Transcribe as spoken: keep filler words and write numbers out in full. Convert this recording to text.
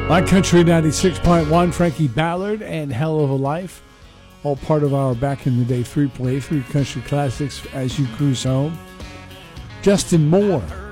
My Country ninety-six point one, Frankie Ballard and Hell of a Life, all part of our Back in the Day three play, three country classics as you cruise home. Justin Moore